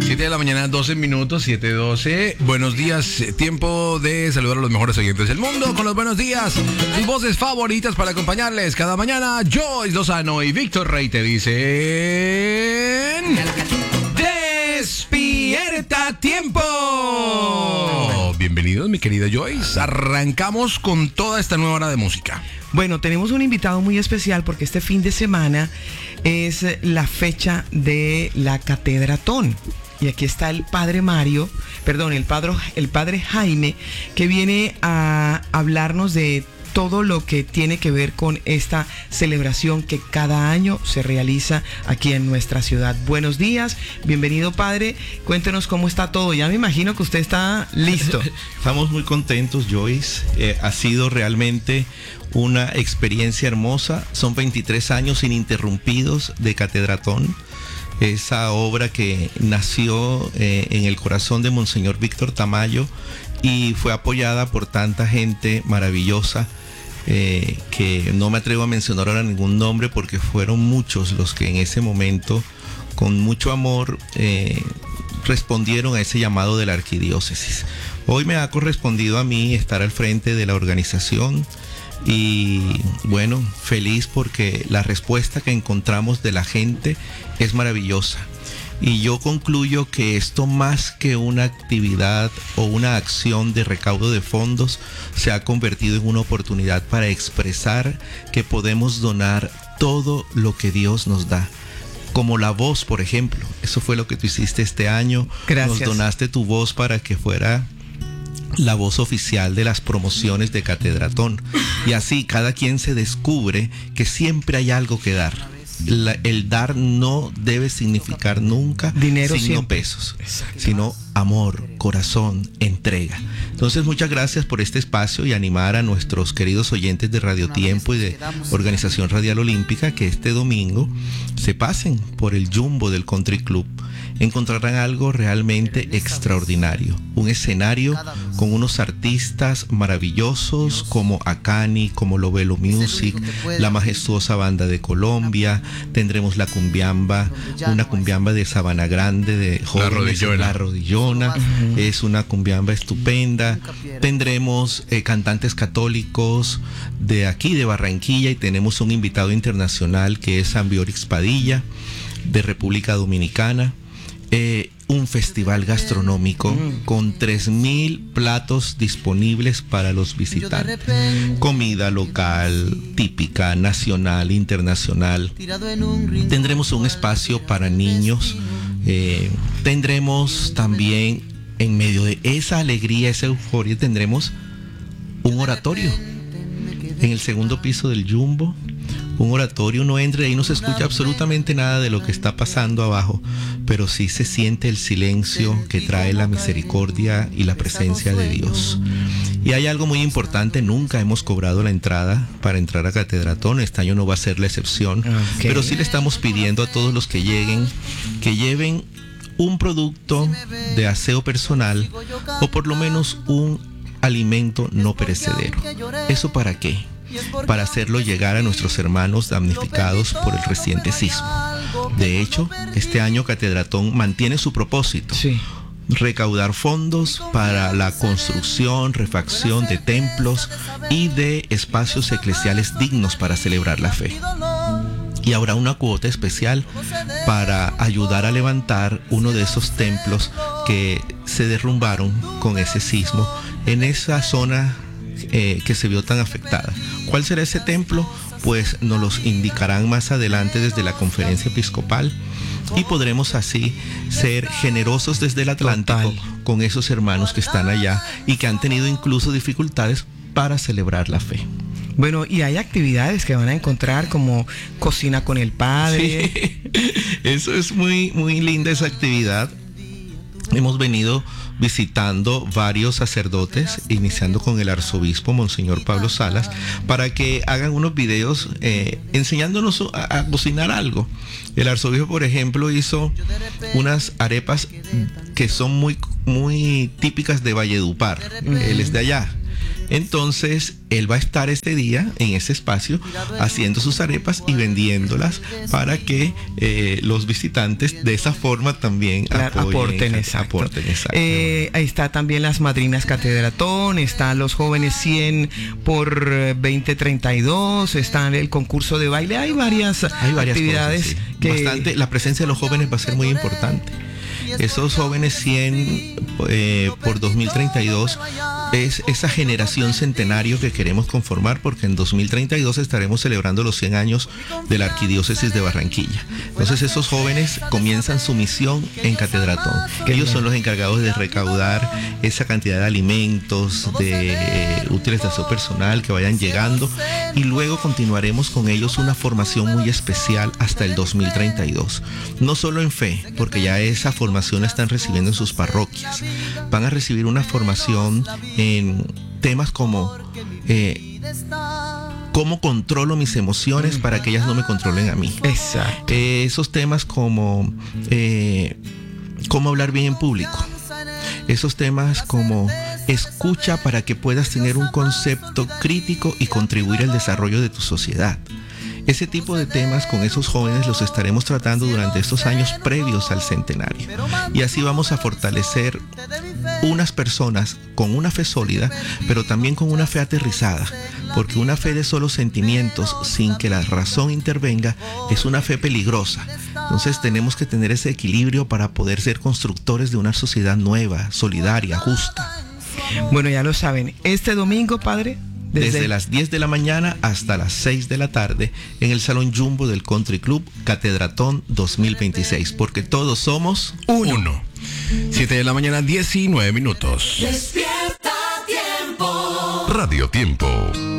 7 de la mañana, 12 minutos, 7:12. Buenos días, tiempo de saludar a los mejores oyentes del mundo con los buenos días. Sus voces favoritas para acompañarles cada mañana. Joyce Lozano y Víctor Rey te dicen... ¡Despierta tiempo! Bienvenidos, mi querida Joyce. Arrancamos con toda esta nueva hora de música. Bueno, tenemos un invitado muy especial porque este fin de semana es la fecha de la Catedratón. Y aquí está el padre el padre Jaime, que viene a hablarnos de todo lo que tiene que ver con esta celebración que cada año se realiza aquí en nuestra ciudad. Buenos días, bienvenido padre, cuéntenos cómo está todo. Ya me imagino que usted está listo. Estamos muy contentos, Joyce. Ha sido realmente una experiencia hermosa. Son 23 años ininterrumpidos de Catedratón. Esa obra que nació en el corazón de Monseñor Víctor Tamayo y fue apoyada por tanta gente maravillosa que no me atrevo a mencionar ahora ningún nombre porque fueron muchos los que en ese momento con mucho amor respondieron a ese llamado de la arquidiócesis. Hoy me ha correspondido a mí estar al frente de la organización y bueno, feliz porque la respuesta que encontramos de la gente es maravillosa. Y yo concluyo que esto, más que una actividad o una acción de recaudo de fondos, se ha convertido en una oportunidad para expresar que podemos donar todo lo que Dios nos da. Como la voz, por ejemplo. Eso fue lo que tú hiciste este año. Gracias. Nos donaste tu voz para que fuera la voz oficial de las promociones de Catedratón. Y así cada quien se descubre que siempre hay algo que dar. El dar no debe significar nunca dinero, sino pesos, sino amor, corazón, entrega. Entonces, muchas gracias por este espacio y animar a nuestros queridos oyentes de Radio Tiempo y de Organización Radial Olímpica que este domingo se pasen por el Jumbo del Country Club. Encontrarán algo realmente extraordinario, un escenario con unos artistas maravillosos como Akani, como Lovelo Music, la majestuosa banda de Colombia. Tendremos la cumbiamba, una cumbiamba de Sabana Grande, de jóvenes, La Rodillona, es una cumbiamba estupenda. Tendremos cantantes católicos de aquí, de Barranquilla, y tenemos un invitado internacional que es Ambiorix Padilla, de República Dominicana. Un festival gastronómico con 3,000 platos disponibles para los visitantes. Comida local, típica, nacional, internacional. Tendremos un espacio para niños. Tendremos también, en medio de esa alegría, esa euforia, tendremos un oratorio en el segundo piso del Jumbo. Un oratorio, uno entra y no se escucha absolutamente nada de lo que está pasando abajo, pero sí se siente el silencio que trae la misericordia y la presencia de Dios. Y hay algo muy importante, nunca hemos cobrado la entrada para entrar a Catedratón, este año no va a ser la excepción, pero sí le estamos pidiendo a todos los que lleguen, que lleven un producto de aseo personal o por lo menos un alimento no perecedero. ¿Eso para qué? Para hacerlo llegar a nuestros hermanos damnificados por el reciente sismo. De hecho, este año Catedratón mantiene su propósito. Sí. Recaudar fondos para la construcción, refacción de templos y de espacios eclesiales dignos para celebrar la fe. Y habrá una cuota especial para ayudar a levantar uno de esos templos que se derrumbaron con ese sismo en esa zona que se vio tan afectada. ¿Cuál será ese templo? Pues nos los indicarán más adelante desde la conferencia episcopal y podremos así ser generosos desde el Atlántico con esos hermanos que están allá y que han tenido incluso dificultades para celebrar la fe. Bueno, y hay actividades que van a encontrar como cocina con el padre. Sí, eso es muy, muy linda esa actividad. Hemos venido visitando varios sacerdotes, iniciando con el arzobispo Monseñor Pablo Salas, para que hagan unos videos enseñándonos a cocinar algo. El arzobispo, por ejemplo, hizo unas arepas que son muy, muy típicas de Valledupar. Él es de allá. Entonces, él va a estar este día en ese espacio haciendo sus arepas y vendiéndolas para que los visitantes de esa forma también aporten. Ahí está también las madrinas Catedratón, están los jóvenes 100 por 2032, está el concurso de baile, hay varias actividades cosas, sí. Bastante, la presencia de los jóvenes va a ser muy importante. Esos jóvenes 100 por 2032 es esa generación centenario que queremos conformar, porque en 2032 estaremos celebrando los 100 años de la Arquidiócesis de Barranquilla. Entonces esos jóvenes comienzan su misión en Catedratón. Ellos son los encargados de recaudar esa cantidad de alimentos, de útiles de aseo personal que vayan llegando, y luego continuaremos con ellos una formación muy especial hasta el 2032. No solo en fe, porque ya esa formación la están recibiendo en sus parroquias. Van a recibir una formación en temas como cómo controlo mis emociones para que ellas no me controlen a mí. Exacto. Esos temas como cómo hablar bien en público. Esos temas como escucha para que puedas tener un concepto crítico y contribuir al desarrollo de tu sociedad. Ese tipo de temas con esos jóvenes los estaremos tratando durante estos años previos al centenario. Y así vamos a fortalecer unas personas con una fe sólida, pero también con una fe aterrizada, porque una fe de solo sentimientos sin que la razón intervenga es una fe peligrosa. Entonces tenemos que tener ese equilibrio para poder ser constructores de una sociedad nueva, solidaria, justa. Bueno, ya lo saben, este domingo, padre, desde las 10 de la mañana hasta las 6 de la tarde en el Salón Jumbo del Country Club Catedratón 2026, porque todos somos uno. 7 de la mañana, 19 minutos. Despierta Tiempo. Radio Tiempo.